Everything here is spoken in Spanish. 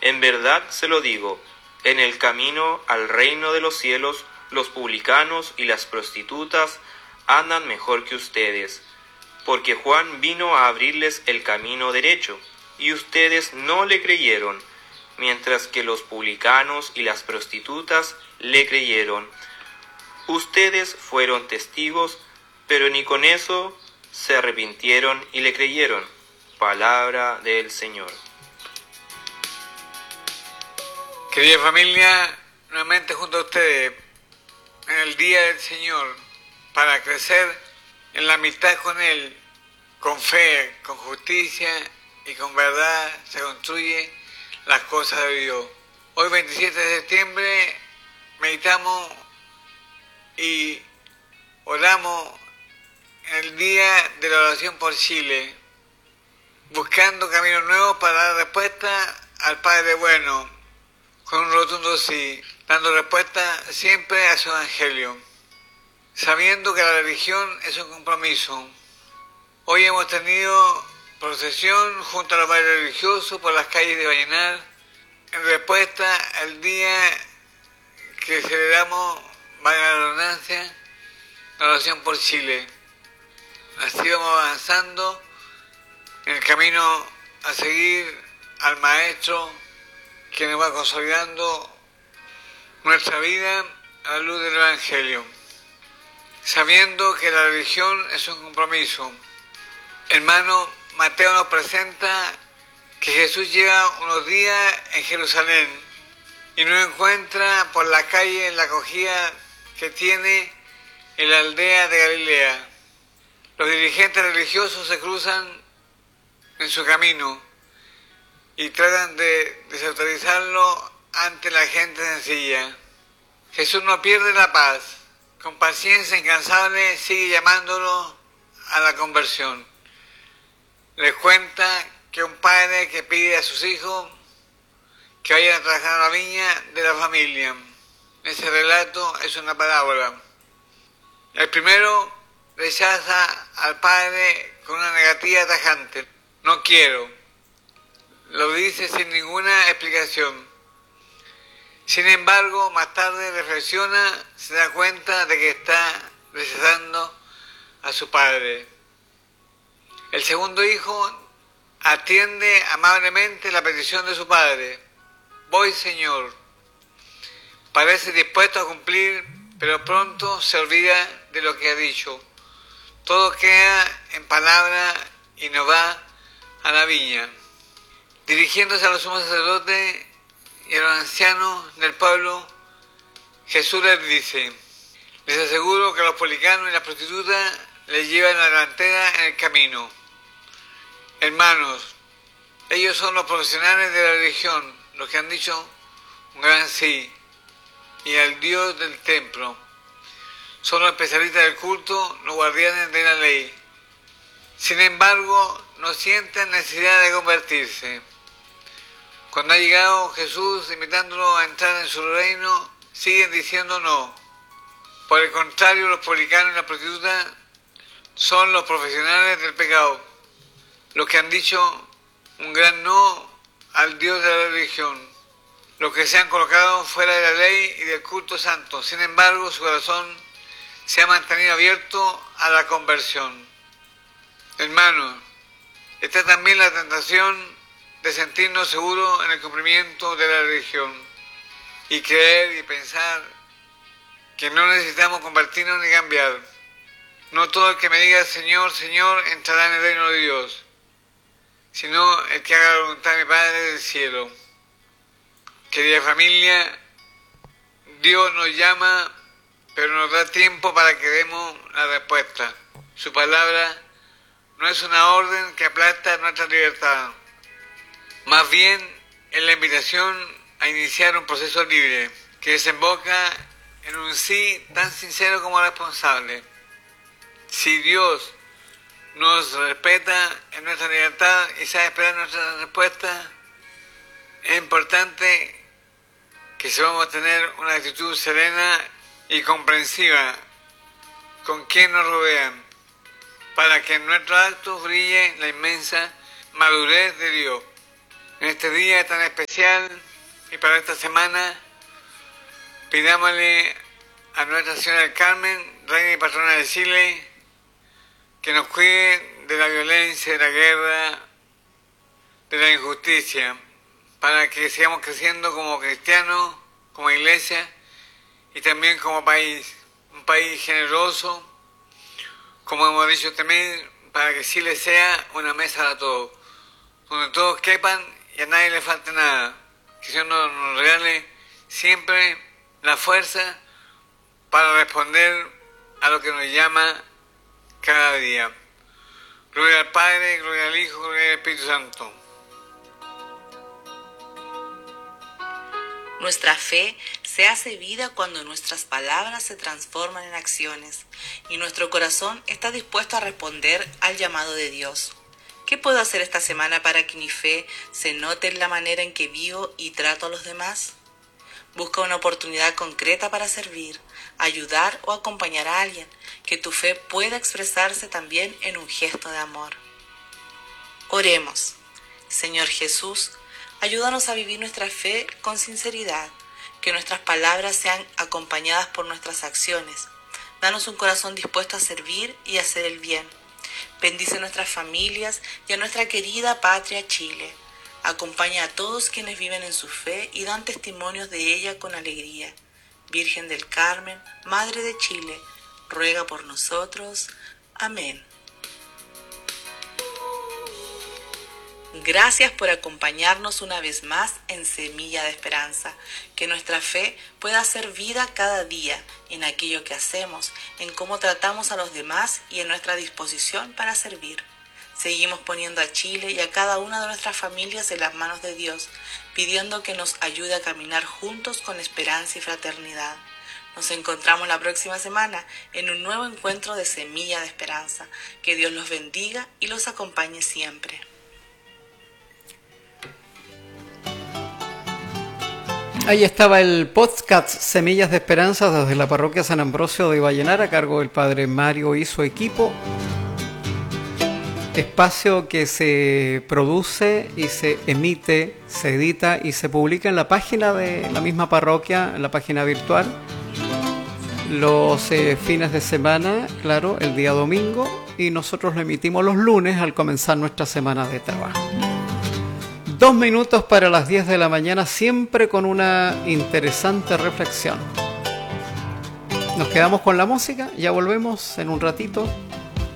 En verdad se lo digo, en el camino al reino de los cielos, los publicanos y las prostitutas andan mejor que ustedes, porque Juan vino a abrirles el camino derecho, y ustedes no le creyeron, mientras que los publicanos y las prostitutas le creyeron. Ustedes fueron testigos, pero ni con eso se arrepintieron y le creyeron. Palabra del Señor. Querida familia, nuevamente junto a ustedes, en el día del Señor, para crecer en la amistad con Él, con fe, con justicia y con verdad, se construye las cosas de Dios. Hoy 27 de septiembre meditamos y oramos en el día de la oración por Chile, buscando caminos nuevos para dar respuesta al Padre bueno, con un rotundo sí, dando respuesta siempre a su evangelio, sabiendo que la religión es un compromiso. Hoy hemos tenido procesión junto a los padres religiosos por las calles de Vallenar, en respuesta al día que celebramos, valga la redundancia, la oración por Chile. Así vamos avanzando en el camino a seguir al Maestro que nos va consolidando nuestra vida a la luz del Evangelio, sabiendo que la religión es un compromiso. Hermano, Mateo nos presenta que Jesús lleva unos días en Jerusalén y nos encuentra por la calle en la acogida que tiene en la aldea de Galilea. Los dirigentes religiosos se cruzan en su camino y tratan de desautorizarlo ante la gente sencilla. Jesús no pierde la paz, con paciencia incansable sigue llamándolo a la conversión. Les cuenta que un padre que pide a sus hijos que vayan a trabajar a la viña de la familia. Ese relato es una parábola. El primero rechaza al padre con una negativa tajante. No quiero. Lo dice sin ninguna explicación. Sin embargo, más tarde reflexiona, se da cuenta de que está rechazando a su padre. El segundo hijo atiende amablemente la petición de su padre. Voy, Señor. Parece dispuesto a cumplir, pero pronto se olvida de lo que ha dicho. Todo queda en palabra y no va a la viña. Dirigiéndose a los sumos sacerdotes y a los ancianos del pueblo, Jesús les dice: les aseguro que los publicanos y las prostitutas les llevan la delantera en el camino. Hermanos, ellos son los profesionales de la religión, los que han dicho un gran sí, y al Dios del templo. Son los especialistas del culto, los guardianes de la ley. Sin embargo, no sienten necesidad de convertirse. Cuando ha llegado Jesús invitándolo a entrar en su reino, siguen diciendo no. Por el contrario, los publicanos y las prostitutas son los profesionales del pecado, los que han dicho un gran no al Dios de la religión, los que se han colocado fuera de la ley y del culto santo. Sin embargo, su corazón se ha mantenido abierto a la conversión. Hermanos, está también la tentación de sentirnos seguros en el cumplimiento de la religión y creer y pensar que no necesitamos convertirnos ni cambiar. No todo el que me diga Señor, Señor entrará en el reino de Dios, sino el que haga la voluntad de mi Padre del cielo. Querida familia, Dios nos llama, pero nos da tiempo para que demos la respuesta. Su palabra no es una orden que aplasta nuestra libertad, más bien es la invitación a iniciar un proceso libre que desemboca en un sí tan sincero como responsable. Si Dios nos respeta en nuestra libertad y sabe esperar nuestra respuesta, es importante que sepamos tener una actitud serena y comprensiva con quien nos rodean, para que en nuestros actos brille la inmensa madurez de Dios. En este día tan especial y para esta semana, pidámosle a Nuestra Señora del Carmen, Reina y Patrona de Chile, que nos cuide de la violencia, de la guerra, de la injusticia, para que sigamos creciendo como cristianos, como iglesia y también como país. Un país generoso, como hemos dicho también, para que Chile sea una mesa para todos, donde todos quepan y a nadie le falte nada. Que el Señor nos regale siempre la fuerza para responder a lo que nos llama cada día. Gloria al Padre, gloria al Hijo, gloria al Espíritu Santo. Nuestra fe se hace vida cuando nuestras palabras se transforman en acciones y nuestro corazón está dispuesto a responder al llamado de Dios. ¿Qué puedo hacer esta semana para que mi fe se note en la manera en que vivo y trato a los demás? Busca una oportunidad concreta para servir, ayudar o acompañar a alguien, que tu fe pueda expresarse también en un gesto de amor. Oremos. Señor Jesús, ayúdanos a vivir nuestra fe con sinceridad, que nuestras palabras sean acompañadas por nuestras acciones. Danos un corazón dispuesto a servir y a hacer el bien. Bendice nuestras familias y a nuestra querida patria Chile. Acompaña a todos quienes viven en su fe y dan testimonios de ella con alegría. Virgen del Carmen, Madre de Chile, ruega por nosotros. Amén. Gracias por acompañarnos una vez más en Semilla de Esperanza. Que nuestra fe pueda hacer vida cada día en aquello que hacemos, en cómo tratamos a los demás y en nuestra disposición para servir. Seguimos poniendo a Chile y a cada una de nuestras familias en las manos de Dios, pidiendo que nos ayude a caminar juntos con esperanza y fraternidad. Nos encontramos la próxima semana en un nuevo encuentro de Semilla de Esperanza. Que Dios los bendiga y los acompañe siempre. Ahí estaba el podcast Semillas de Esperanza desde la parroquia San Ambrosio de Vallenar a cargo del padre Mario y su equipo. Espacio que se produce y se emite, se edita y se publica en la página de la misma parroquia, en la página virtual. Los fines de semana, claro, el día domingo, y nosotros lo emitimos los lunes al comenzar nuestra semana de trabajo. 2 minutos para las 10 de la mañana, siempre con una interesante reflexión. Nos quedamos con la música, ya volvemos en un ratito.